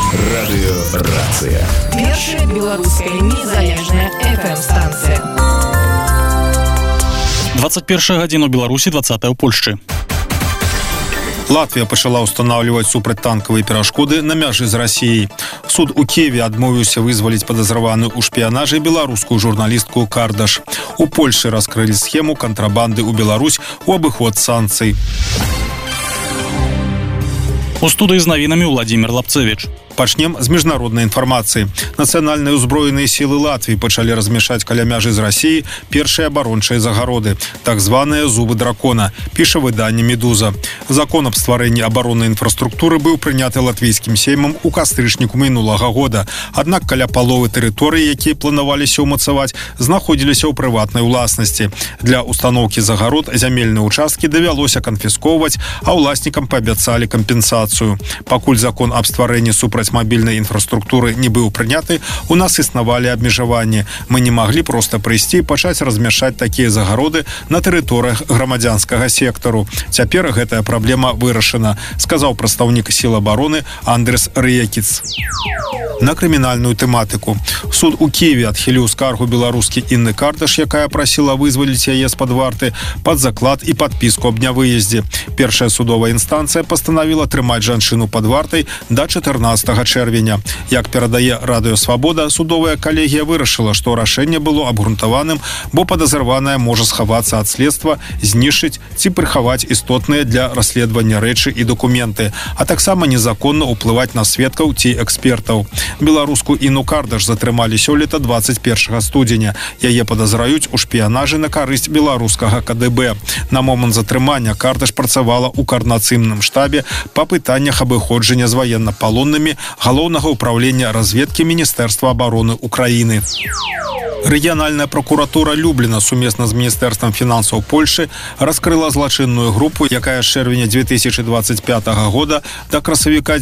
Радыёрацыя. Першая беларуская незалежная FM-станцыя. 21 гадзіну Беларусі, 20 ў Польшчы. Латвія пачала ўстанаўліваць супрацьтанкавыя перашкоды на мяжы з Расіяй. Суд у Киеве адмовіўся вызваліць падазраваную ў шпіянажы беларускую журналістку Кардаш. У Польшы раскрылі схему кантрабанды ў Беларусь у абыход санкцый. У студыі з навінамі Владзімір Лапцевіч. Пачнем з міжнароднай інфармацыі. Нацыянальныя ўзброеныя сілы Латвіі пачалі размяшчаць каля мяжы з Расіяй першыя абарончыя загароды, так званыя зубы дракона, піша выданне «Медуза». Закон аб стварэнні абароннай інфраструктуры быў прыняты латвійскім сеймам у кастрычніку мінулага года. Аднак каля паловы тэрыторыі, якія планаваліся ўмацаваць, знаходзіліся ў прыватнай уласнасці. Для устаноўкі загарод зямельныя ўчасткі давялося канфіскоўваць, а ўласнікам паабяцалі кампенсацыю. Пакуль закон аб стварэнні супрацьмабільнай інфраструктуры не быў прыняты, у нас існавалі абмежаванні. Мы не маглі проста прыйсці і пачаць размяшчаць такія загароды на тэрыторыях грамадзянскага сектару. Цяпер гэтая праблема вырашана, сказаў прадстаўнік сіл абароны Андрес Рыекіц. На крымінальную тэматыку. Суд у Киеве адхіліў скаргу беларускі Інны Кардаш, якая прасіла вызваліць яе з-пад варты пад заклад і падпіску аб нявыездзе. Першая судовая інстанцыя пастанавіла трымаць жанчыну пад вартай да 14 чэрвеня. Як перадае Радыё Свабода, судовая калегія вырашыла, што рашэнне было абгрунтаваным, бо падазраваная можа схавацца ад следства, знішчыць ці прыхаваць істотныя для расследавання рэчы і дакументы, а таксама незаконна ўплываць на сведкаў ці экспертаў. Беларуску Інну Кардаш затрымалі сёлета 21 студзеня. Яе падазраюць у шпіянажы на карысць беларускага КДБ. На момант затрымання Кардаш працавала ў каардынацыйным штабе па пытаннях абыходжання з ваеннапалоннымі Галоўнага ўправлення разведкі Міністэрства абароны Украіны. Рэгіянальная пракуратура Любліна сумесна з Міністэрствам фінансаў Польшы раскрыла злачынную групу, якая з чэрвеня 2025 года да красавіка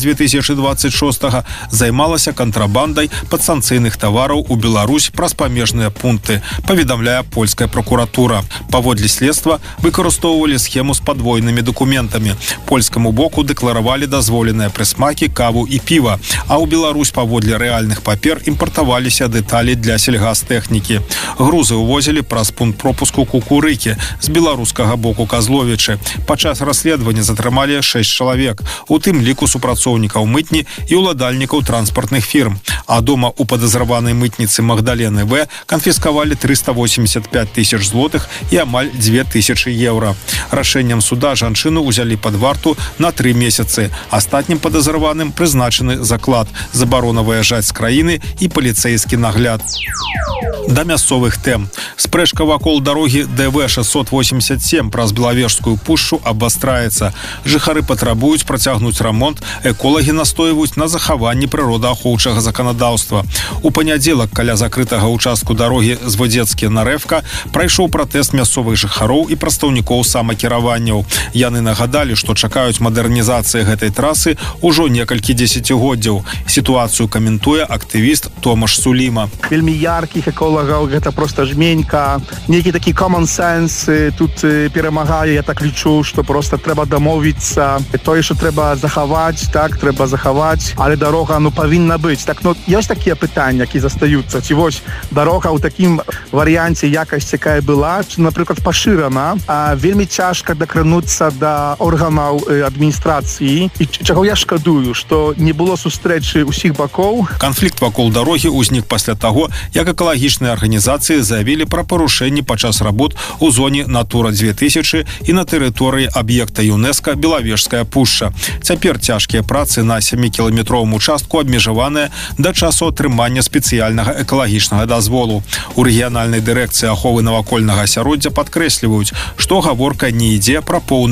2026 займалася кантрабандай падсанкцыйных тавараў у Беларусь праз памежныя пункты, паведамляе польская пракуратура. Паводле следства выкарыстоўвалі схему з падвойнымі дакументамі. Польскаму боку дэкларавалі дазволеныя прысмакі, каву і піва, а ў Беларусь паводле рэальных папер імпартаваліся дэталі для сельгастэхнікі. Грузы ўвозілі праз пункт пропуску Кукурыкі з беларускага боку Казловічы. Падчас расследавання затрымалі 6 чалавек, у тым ліку супрацоўнікаў мытні і ўладальнікаў транспартных фірм. А дома у падазраванай мытніцы Магдалены В канфіскавалі 385 тысяч злотых і амаль 2000 еўра. Рашэннем суда жанчыну ўзялі пад варту на 3 месяцы. Астатнім падазраваным прызначаны заклад, забарона выязджаць з краіны і паліцэйскі нагляд. Да мясцовых тэм. Спрэчка вакол дарогі ДВ-687 праз Белавежскую пушчу абвастраецца. Жыхары патрабуюць працягнуць рамонт, эколагі настойваюць на захаванні прыродаахоўчага заканадаўства. У панядзелак каля закрытага ўчастку дарогі з Водзецкі на Рэвка прайшоў пратэст мясцовых жыхароў і прадстаўнікоў самакіраванняў. Яны нагадалі, што чакаюць мадэрнізацыі гэтай трасы ўжо некалькі дзесяцігоддзяў. Сітуацыю каментуе актывіст Томаш Суліма. Вельмі яркіх эколагаў, гэта проста жменька. Нейкі такі common sense тут перамагае. Я так лічу, што проста трэба дамовіцца. Тое, што трэба захаваць, так, трэба захаваць, але дарога, павінна быць. Так, ёсць такія пытанні, які застаюцца. Ці вось дарога ў такім варыянце якасці, якая была, ці, напрыклад, пашырана, вельмі цяжка дакрануцца да органаў адміністрацыі. І чаго я шкадую, што не было сустрэчы ўсіх бакоў. Канфлікт вакол дарогі ўзнік пасля таго, як экалагічныя арганізацыі заявілі пра парушэнні падчас работ у зоне Натура 2000 і на тэрыторыі аб'екта ЮНЕСКО Белавежская пушча. Цяпер цяжкія працы на 7-кіламетровым участку абмежаваныя да часу атрымання спецыяльнага экалагічнага дазволу. У рэгіянальнай дырэкцыі аховы навакольнага асяроддзя падкрэсліваюць, што гаворка не ідзе пра поўны